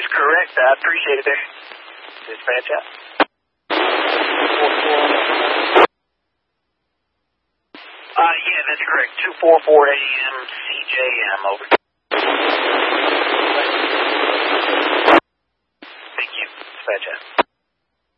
correct. I appreciate it there. Dispatch out. Yeah, that's correct. 244 AM CJM, over. Thank you. Dispatch out.